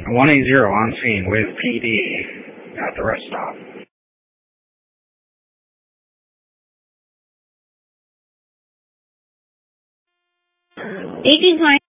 180 on scene with PD at the rest stop. Agent Klein.